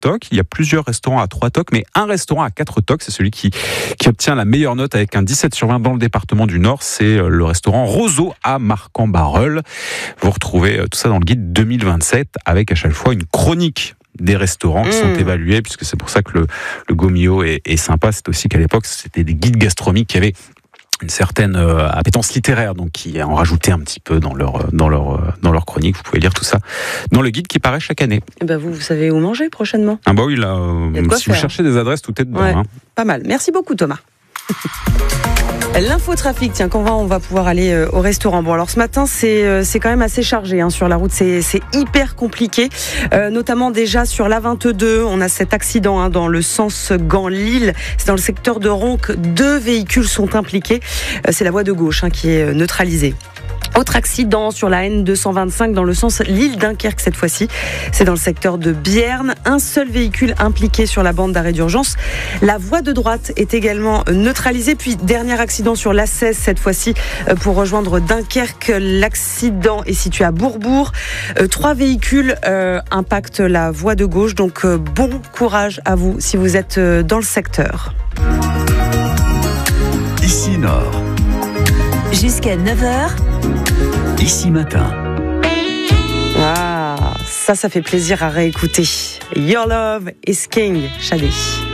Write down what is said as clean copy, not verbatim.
tocs. Il y a plusieurs restaurants à 3 tocs, mais un restaurant à 4 tocs, c'est celui qui obtient la meilleure note avec un 17/20 dans le département du Nord. C'est le restaurant Roseau à Marcq-en-Barœul. Vous retrouvez tout ça dans le guide 2027 avec à chaque fois une chronique des restaurants qui sont évalués, puisque c'est pour ça que le Gomio est sympa. C'est aussi qu'à l'époque, c'était des guides gastronomiques qui avaient une certaine appétence littéraire, donc qui en rajoutaient un petit peu dans leur chronique. Vous pouvez lire tout ça dans le guide qui paraît chaque année. Et ben vous savez où manger prochainement. Ah bah oui, là, si vous cherchez des adresses, tout est dedans. Ouais, pas mal. Merci beaucoup Thomas. L'infotrafic, tiens, quand on va pouvoir aller au restaurant. Bon, alors ce matin, c'est quand même assez chargé sur la route, c'est hyper compliqué, notamment déjà sur l'A22, on a cet accident dans le sens Gand-Lille, c'est dans le secteur de Ronques, 2 véhicules sont impliqués, c'est la voie de gauche qui est neutralisée. Autre accident sur la N225 dans le sens Lille-Dunkerque cette fois-ci. C'est dans le secteur de Bierne. Un seul véhicule impliqué sur la bande d'arrêt d'urgence. La voie de droite est également neutralisée. Puis dernier accident sur l'A16 cette fois-ci pour rejoindre Dunkerque. L'accident est situé à Bourbourg. 3 véhicules impactent la voie de gauche. Donc bon courage à vous si vous êtes dans le secteur. Ici Nord. Jusqu'à 9h. Ici Matin. Ah, ça fait plaisir à réécouter. Your Love is King, Shadé.